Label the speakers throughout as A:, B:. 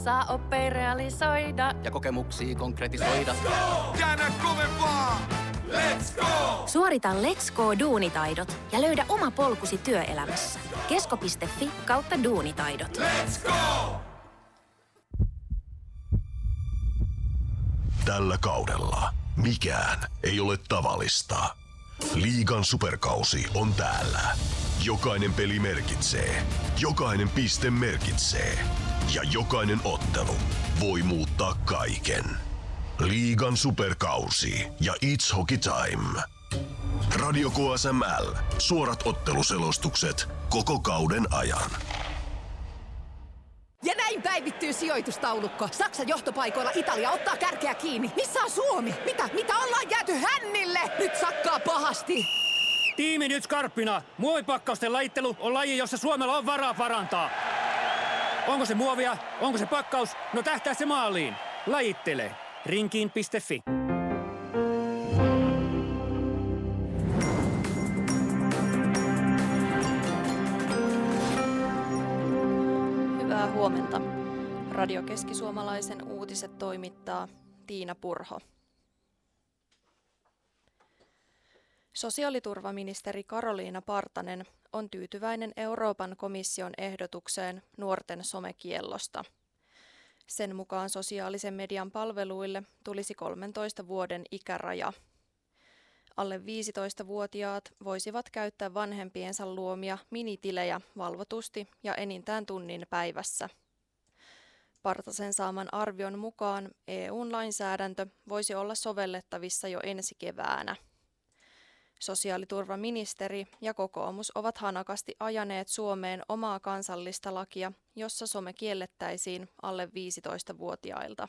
A: Saa oppia realisoida ja kokemuksia konkretisoida.
B: Käännä kovempaa! Let's go!
C: Suorita Let's Go -duunitaidot ja löydä oma polkusi työelämässä. kesko.fi/duunitaidot.
B: Let's go!
D: Tällä kaudella mikään ei ole tavallista. Liigan superkausi on täällä. Jokainen peli merkitsee, jokainen piste merkitsee ja jokainen ottelu voi muuttaa kaiken. Liigan superkausi ja It's Hockey Time. Radio KSML. Suorat otteluselostukset koko kauden ajan.
E: Ja näin päivittyy sijoitustaulukko. Saksan johtopaikoilla Italia ottaa kärkeä kiinni. Missä on Suomi? Mitä ollaan jääty hännille? Nyt sakkaa pahasti.
F: Tiimi nyt skarppina. Muovipakkausten lajittelu on laji, jossa Suomella on varaa parantaa. Onko se muovia? Onko se pakkaus? No tähtää se maaliin. Lajittele. Rinkiin.fi.
G: Hyvää huomenta. Radio Keski-Suomalaisen uutiset toimittaa Tiina Purho. Sosiaaliturvaministeri Karoliina Partanen on tyytyväinen Euroopan komission ehdotukseen nuorten somekiellosta. Sen mukaan sosiaalisen median palveluille tulisi 13 vuoden ikäraja. Alle 15-vuotiaat voisivat käyttää vanhempiensa luomia minitilejä valvotusti ja enintään tunnin päivässä. Partasen saaman arvion mukaan EU:n lainsäädäntö voisi olla sovellettavissa jo ensi keväänä. Sosiaaliturvaministeri ja kokoomus ovat hanakasti ajaneet Suomeen omaa kansallista lakia, jossa some kiellettäisiin alle 15-vuotiailta.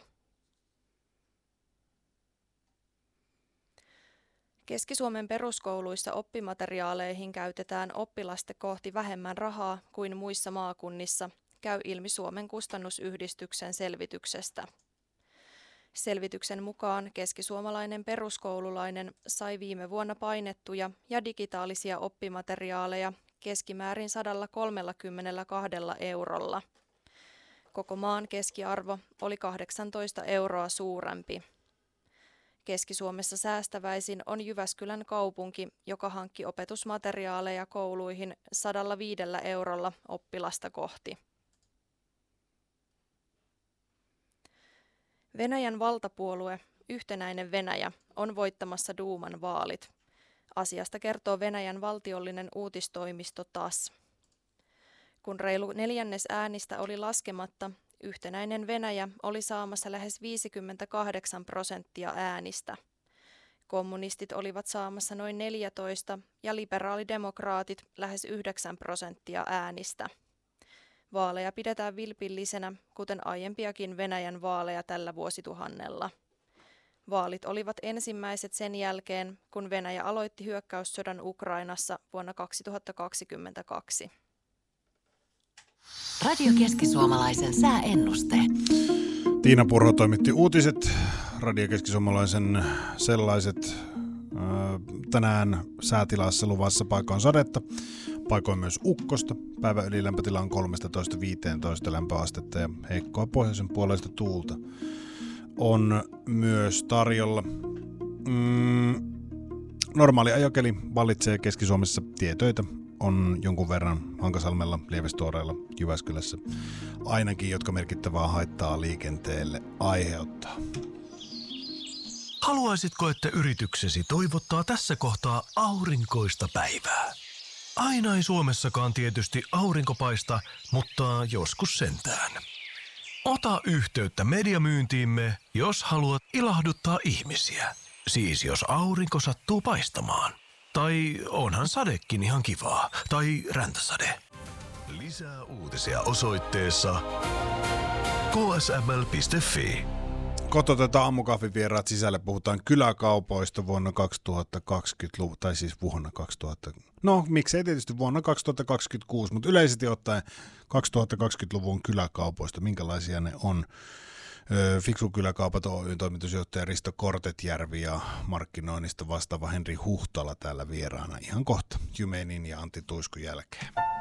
G: Keski-Suomen peruskouluissa oppimateriaaleihin käytetään oppilasta kohti vähemmän rahaa kuin muissa maakunnissa, käy ilmi Suomen kustannusyhdistyksen selvityksestä. Selvityksen mukaan keskisuomalainen peruskoululainen sai viime vuonna painettuja ja digitaalisia oppimateriaaleja keskimäärin 132 eurolla. Koko maan keskiarvo oli 18 euroa suurempi. Keski-Suomessa säästäväisin on Jyväskylän kaupunki, joka hankki opetusmateriaaleja kouluihin 105 eurolla oppilasta kohti. Venäjän valtapuolue Yhtenäinen Venäjä on voittamassa Duuman vaalit. Asiasta kertoo Venäjän valtiollinen uutistoimisto TASS. Kun reilu neljännes äänistä oli laskematta, Yhtenäinen Venäjä oli saamassa lähes 58% äänistä. Kommunistit olivat saamassa noin 14% ja liberaalidemokraatit lähes 9% äänistä. Vaaleja pidetään vilpillisenä, kuten aiempiakin Venäjän vaaleja tällä vuosituhannella. Vaalit olivat ensimmäiset sen jälkeen, kun Venäjä aloitti hyökkäyssodan Ukrainassa vuonna 2022.
C: Radio Keski-Suomalaisen sääennuste.
H: Tiina Purho toimitti uutiset. Radio Keski-Suomalaisen sellaiset. Tänään säätilassa luvassa paikoin sadetta, paikoin myös ukkosta. Päivän ylilämpötila on 13-15 lämpöastetta ja heikkoa pohjoisen puoleista tuulta on myös tarjolla. Normaali ajokeli vallitsee Keski-Suomessa. Tietöitä on jonkun verran Hankasalmella, Lievestuoreella, Jyväskylässä. Ainakin, jotka merkittävää haittaa liikenteelle aiheuttaa.
D: Haluaisitko, että yrityksesi toivottaa tässä kohtaa aurinkoista päivää? Aina ei Suomessakaan tietysti aurinko paista, mutta joskus sentään. Ota yhteyttä mediamyyntiimme, jos haluat ilahduttaa ihmisiä. Siis jos aurinko sattuu paistamaan. Tai onhan sadekin ihan kivaa. Tai räntäsade. Lisää uutisia osoitteessa ksml.fi.
H: Kototetaan aamukahvin vieraat sisälle. Puhutaan kyläkaupoista vuonna 2020, tai siis vuonna 2000. No, miksei tietysti vuonna 2026, mutta yleisesti ottaen 2020-luvun kyläkaupoista, minkälaisia ne on. Fiksu kyläkaupat Oyn toimitusjohtaja Risto Kortetjärvi ja markkinoinnista vastaava Henri Huhtala täällä vieraana ihan kohta Jymenin ja Antti Tuiskun jälkeen.